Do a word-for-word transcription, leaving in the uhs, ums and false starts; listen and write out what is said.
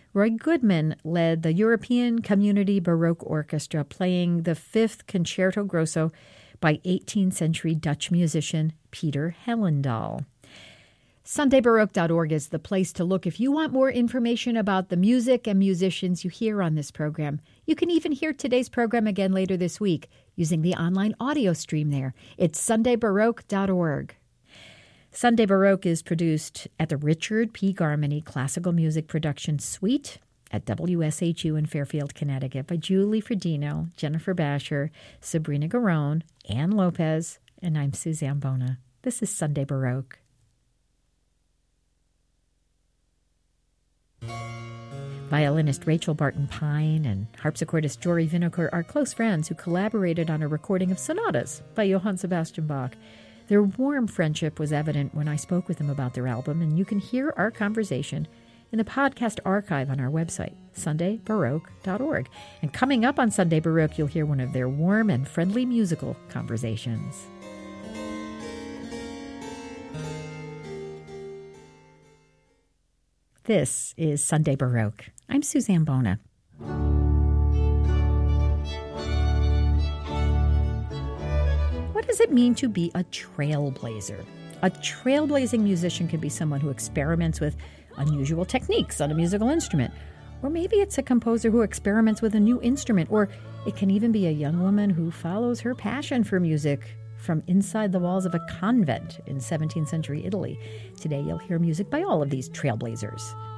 Roy Goodman led the European Community Baroque Orchestra, playing the Fifth Concerto Grosso by eighteenth century Dutch musician Peter Hellendaal. Sunday Baroque dot org is the place to look if you want more information about the music and musicians you hear on this program. You can even hear today's program again later this week using the online audio stream there. It's Sunday Baroque dot org. Sunday Baroque is produced at the Richard P. Garmany Classical Music Production Suite at W S H U in Fairfield, Connecticut by Julie Fredino, Jennifer Basher, Sabrina Garone, Ann Lopez, and I'm Suzanne Bona. This is Sunday Baroque. Violinist Rachel Barton Pine and harpsichordist Jory Vinokur are close friends who collaborated on a recording of sonatas by Johann Sebastian Bach. Their warm friendship was evident when I spoke with them about their album, and you can hear our conversation in the podcast archive on our website, Sunday Baroque dot org. And coming up on Sunday Baroque, you'll hear one of their warm and friendly musical conversations. This is Sunday Baroque. I'm Suzanne Bona. What does it mean to be a trailblazer? A trailblazing musician can be someone who experiments with unusual techniques on a musical instrument. Or maybe it's a composer who experiments with a new instrument. Or it can even be a young woman who follows her passion for music from inside the walls of a convent in seventeenth century Italy. Today you'll hear music by all of these trailblazers.